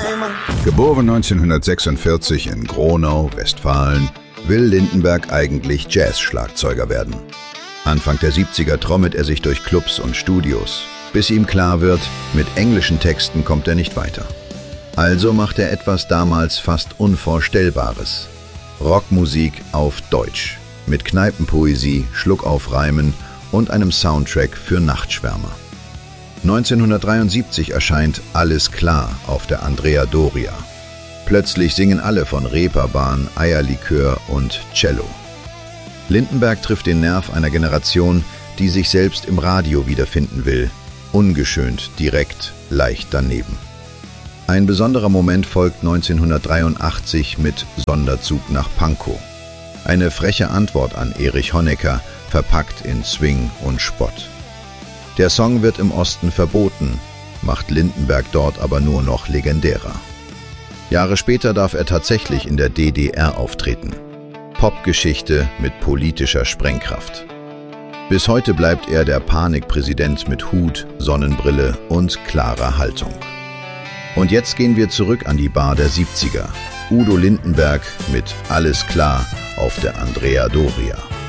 Geboren 1946 in Gronau, Westfalen, will Lindenberg eigentlich Jazz-Schlagzeuger werden. Anfang der 70er trommelt er sich durch Clubs und Studios, bis ihm klar wird, mit englischen Texten kommt er nicht weiter. Also macht er etwas damals fast Unvorstellbares. Rockmusik auf Deutsch, mit Kneipenpoesie, Schluckaufreimen und einem Soundtrack für Nachtschwärmer. 1973 erscheint Alles klar auf der Andrea Doria. Plötzlich singen alle von Reeperbahn, Eierlikör und Cello. Lindenberg trifft den Nerv einer Generation, die sich selbst im Radio wiederfinden will. Ungeschönt, direkt, leicht daneben. Ein besonderer Moment folgt 1983 mit Sonderzug nach Pankow. Eine freche Antwort an Erich Honecker, verpackt in Swing und Spott. Der Song wird im Osten verboten, macht Lindenberg dort aber nur noch legendärer. Jahre später darf er tatsächlich in der DDR auftreten. Popgeschichte mit politischer Sprengkraft. Bis heute bleibt er der Panikpräsident mit Hut, Sonnenbrille und klarer Haltung. Und jetzt gehen wir zurück an die Bar der 70er. Udo Lindenberg mit Alles klar auf der Andrea Doria.